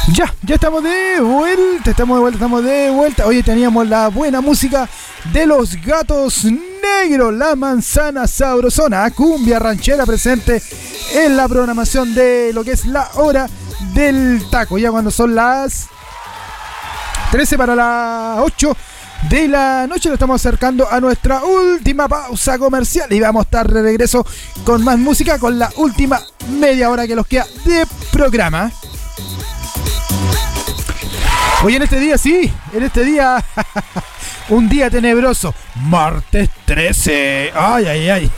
Ya estamos de vuelta. Hoy teníamos la buena música de los Gatos Negros, la manzana sabrosona, cumbia ranchera presente en la programación de lo que es la hora del taco. Ya cuando son las 13 para las 8 de la noche, lo estamos acercando a nuestra última pausa comercial y vamos a estar de regreso con más música, con la última media hora que nos queda de programa. Hoy en este día, un día tenebroso, martes 13, ay.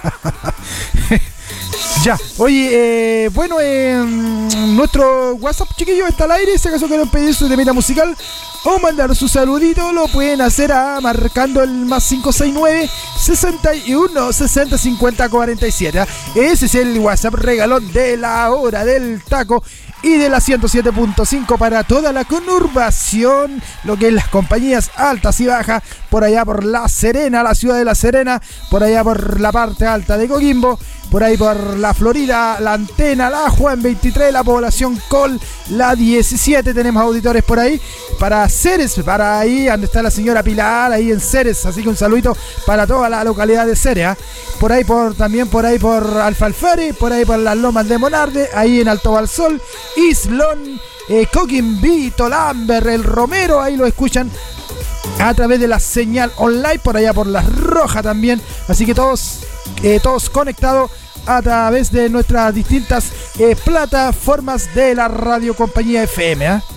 Ya, oye, nuestro WhatsApp, chiquillos, está al aire. Si acaso quieren pedir su temita musical o mandar su saludito, lo pueden hacer marcando el más 569 61 60 50 47. Ese es el WhatsApp regalón de la hora del taco y de la 107.5 para toda la conurbación, lo que es las compañías altas y bajas, por allá por La Serena, la ciudad de La Serena, por allá por la parte alta de Coquimbo, por ahí por la Florida, la Antena, la Juan 23, la población Col, la 17, tenemos auditores por ahí, para Ceres, para ahí donde está la señora Pilar, ahí en Ceres, así que un saludito para toda la localidad de Ceres, también por ahí por Alfalfare, por ahí por las Lomas de Monarde, ahí en Alto Balsol, Islón, Coquimbito, Lamber, El Romero, ahí lo escuchan a través de la señal online, por allá por Las Rojas también, así que todos conectados a través de nuestras distintas plataformas de la Radio Compañía FM.